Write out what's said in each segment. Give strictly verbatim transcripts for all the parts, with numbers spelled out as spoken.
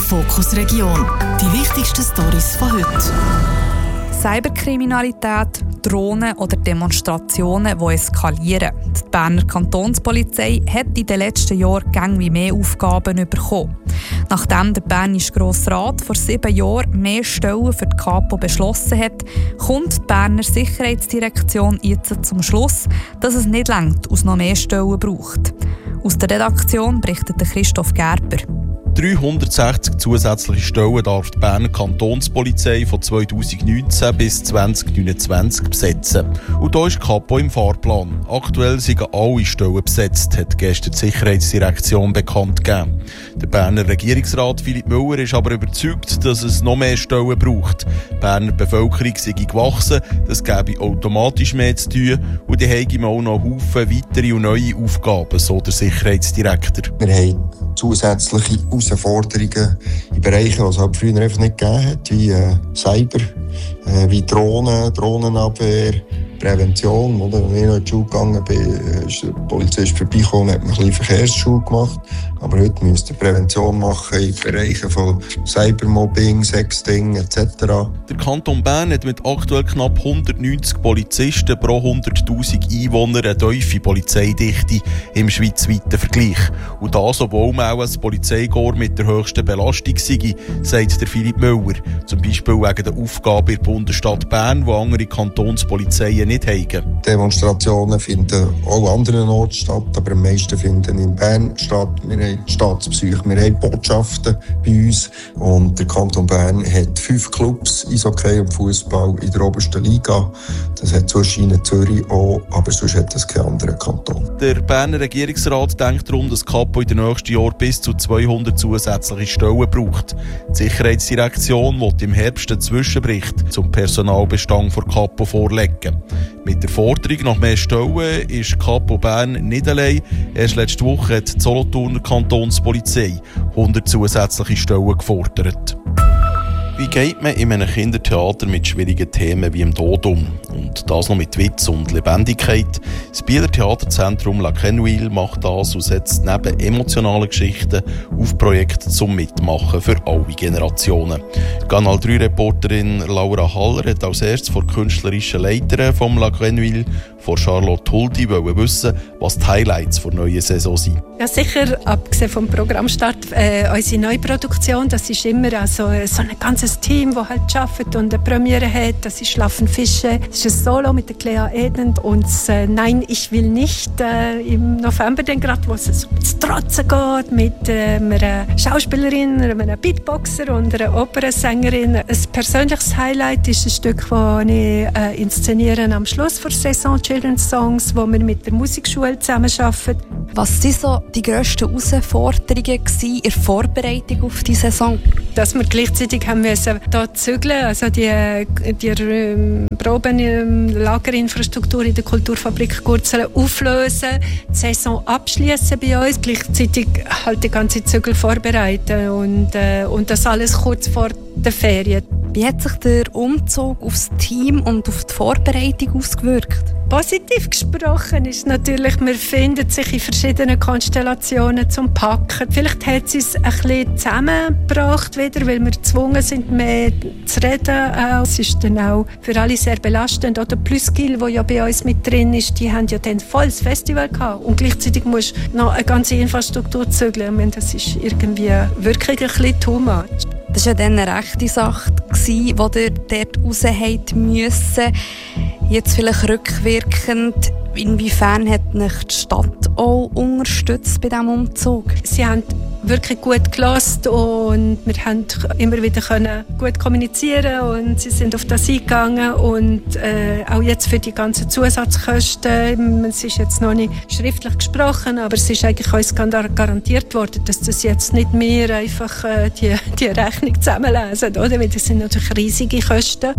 Fokus Region. Die wichtigsten Storys von heute. Cyberkriminalität, Drohnen oder Demonstrationen, die eskalieren. Die Berner Kantonspolizei hat in den letzten Jahren gang wie mehr Aufgaben bekommen. Nachdem der Bernische Grosse Rat vor sieben Jahren mehr Stellen für die Kapo beschlossen hat, kommt die Berner Sicherheitsdirektion jetzt zum Schluss, dass es nicht reicht, aus noch mehr Stellen braucht. Aus der Redaktion berichtet Christoph Gerber. dreihundertsechzig zusätzliche Stellen darf die Berner Kantonspolizei von zweitausendneunzehn bis zweitausendneunundzwanzig besetzen. Und da ist die Kapo im Fahrplan. Aktuell sind alle Stellen besetzt, hat gestern die Sicherheitsdirektion bekannt gegeben. Der Berner Regierungsrat Philipp Müller ist aber überzeugt, dass es noch mehr Stellen braucht. Die Berner Bevölkerung sei gewachsen, das gäbe automatisch mehr zu tun und die hätten auch noch Haufen weitere und neue Aufgaben, so der Sicherheitsdirektor. Wir haben zusätzliche Herausforderungen in Bereichen, die es halt früher einfach nicht gegeben hat, wie äh, Cyber, äh, wie Drohnen, Drohnenabwehr, Prävention. Oder? Als ich noch in die Schule gegangen bin, ist der Polizist vorbeigekommen und hat mir ein bisschen Verkehrsschule gemacht. Aber heute müsst ihr Prävention machen in Bereichen von Cybermobbing, Sexting et cetera. Der Kanton Bern hat mit aktuell knapp hundertneunzig Polizisten pro hunderttausend Einwohner eine tiefe Polizeidichte im schweizweiten Vergleich. Und das, obwohl man auch ein Polizeikorps mit der höchsten Belastung sei, sagt der Philipp Müller. Zum Beispiel wegen der Aufgabe in der Bundesstadt Bern, die andere Kantonspolizeien nicht haben. Demonstrationen finden auch an anderen Orten statt, aber am meisten finden in Bern statt. Wir haben Staatspsyche, wir haben Botschaften bei uns und der Kanton Bern hat fünf Clubs, Eishockey und Fußball in der obersten Liga. Das hat sonst in Zürich auch, aber sonst hat das kein anderer Kanton. Der Berner Regierungsrat denkt darum, dass die Kapo in den nächsten Jahren bis zu zweihundert zusätzliche Stellen braucht. Die Sicherheitsdirektion will im Herbst einen Zwischenbericht zum Personalbestand der Kapo vorlegen. Mit der Forderung nach mehr Stellen ist die Kapo Bern nicht allein. Erst letzte Woche hat die Solothurner Kantonspolizei hundert zusätzliche Stellen gefordert. Wie geht man in einem Kindertheater mit schwierigen Themen wie dem Tod um? Und das noch mit Witz und Lebendigkeit. Das Bieler Theaterzentrum La Quenouille macht das und setzt neben emotionalen Geschichten auf Projekte zum Mitmachen für alle Generationen. Kanal drei Reporterin Laura Haller hat als erstes vor der künstlerischen Leiterin vom La Quenouille, von Charlotte Huldi, wollen wissen, was die Highlights der neuen Saison sind. Ja, sicher, abgesehen vom Programmstart, äh, unsere Neuproduktion, das ist immer also, so ein ganzes Team, das halt arbeitet und eine Premiere hat. Das ist «Schlafen Fische», das ist ein Solo mit der Clea Edend und äh, «Nein, ich will nicht» äh, im November, dann gerade, wo es um das Trotzen geht, mit äh, einer Schauspielerin, einem Beatboxer und einer Opernsängerin. Ein persönliches Highlight ist ein Stück, das ich äh, inszeniere am Schluss der Saison, Children's Songs, wo wir mit der Musikschule zusammenarbeiten. Was waren so die grössten Herausforderungen in der Vorbereitung auf die Saison? Dass wir gleichzeitig haben müssen hier zügeln, also die, die ähm, Proben ähm, Lagerinfrastruktur in der Kulturfabrik Gurzelen auflösen, die Saison abschließen bei uns, gleichzeitig halt die ganze Zügel vorbereiten und, äh, und das alles kurz vor der Ferien. Wie hat sich der Umzug aufs Team und auf die Vorbereitung ausgewirkt? Positiv gesprochen ist natürlich, man findet sich in verschiedenen Konstellationen zum Packen. Vielleicht hat es uns ein bisschen zusammengebracht wieder, weil wir gezwungen sind, mehr zu reden. Es ist dann auch für alle sehr belastend. Oder Pluskill, der ja bei uns mit drin ist, die haben ja dann volles Festival gehabt. Und gleichzeitig musst du noch eine ganze Infrastruktur zügeln. Ich meine, das ist irgendwie wirklich ein bisschen too much. Das war ja dann eine rechte Sache, die ihr dort raus müssen. Jetzt vielleicht rückwirkend, inwiefern hat euch die Stadt auch unterstützt bei diesem Umzug? Sie haben wirklich gut gehört und wir haben immer wieder können gut kommunizieren und sie sind auf das eingegangen und äh, auch jetzt für die ganzen Zusatzkosten, es ist jetzt noch nicht schriftlich gesprochen, aber es ist eigentlich uns garantiert worden, dass das jetzt nicht mehr einfach äh, die, die Rechnung zusammenlesen, oder? Weil das sind natürlich riesige Kosten.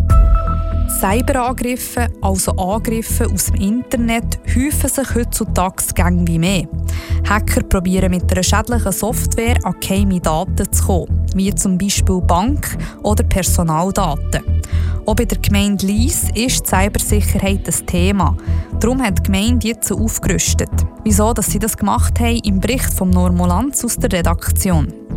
Cyberangriffe, also Angriffe aus dem Internet, häufen sich heutzutage gang wie mehr. Hacker probieren mit einer schädlichen Software an geheime Daten zu kommen, wie zum Beispiel Bank- oder Personaldaten. Auch bei der Gemeinde Lyss ist die Cybersicherheit ein Thema. Darum hat die Gemeinde jetzt aufgerüstet. Wieso dass sie das gemacht haben, im Bericht von Normolanz aus der Redaktion.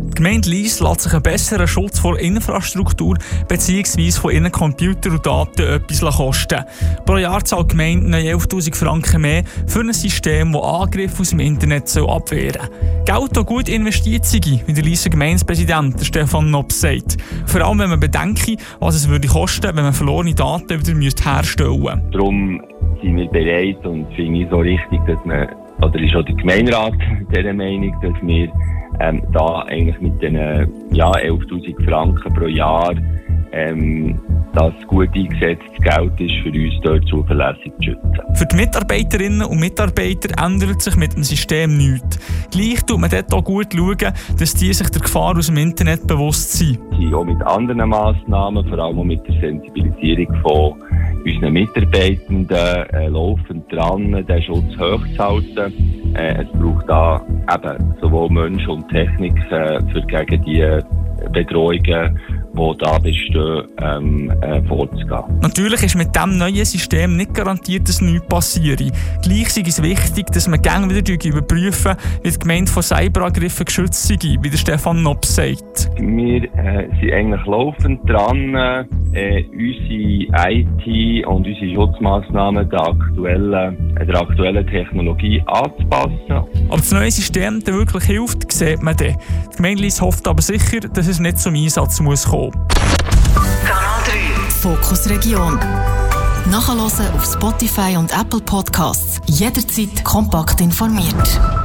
Die Gemeinde Lyss lässt sich einen besseren Schutz vor Infrastruktur bzw. von ihren Computer und Daten etwas kosten. Pro Jahr zahlt die Gemeinde elftausend Franken mehr für ein System, das Angriffe aus dem Internet abwehren soll. Geld, das gut investiert sei, wie der Lysser Gemeindepräsident Stefan Nopp sagt. Vor allem, wenn man bedenke, was es würde kosten, wenn man verlorene Daten wieder herstellen müsste. Darum sind wir bereit und finde ich so richtig, dass man, oder ist auch der Gemeinderat dieser Meinung, dass wir ähm, da eigentlich mit den ja, elftausend Franken pro Jahr ähm, das gut eingesetztes Geld ist, für uns dort zuverlässig zu schützen. Für die Mitarbeiterinnen und Mitarbeiter ändert sich mit dem System nichts. Gleich tut man dort auch gut schauen, dass die sich der Gefahr aus dem Internet bewusst sind. Sie sind auch mit anderen Massnahmen, vor allem auch mit der Sensibilisierung von unseren Mitarbeitenden, äh, laufend dran, den Schutz hochzuhalten. Äh, es braucht da eben sowohl Mensch und Technik äh, für gegen die Bedrohungen, die da bestehen, ähm, äh, vorzugehen. Natürlich ist mit diesem neuen System nicht garantiert, dass nichts passiert. Gleich ist es wichtig, dass man gerne wieder überprüfen, wie die Gemeinde von Cyberangriffen geschützt sei, wie der Stefan Nopp sagt. Wir äh, sind eigentlich laufend dran, äh, unsere I T und unsere Schutzmaßnahmen der aktuellen, äh, der aktuellen Technologie anzupassen. Ob das neue System dann wirklich hilft, sieht man dann. Die Gemeinde Lyss hofft aber sicher, dass es nicht zum Einsatz muss kommen. Kanal drei Fokus Region. Nachhören auf Spotify und Apple Podcasts. Jederzeit kompakt informiert.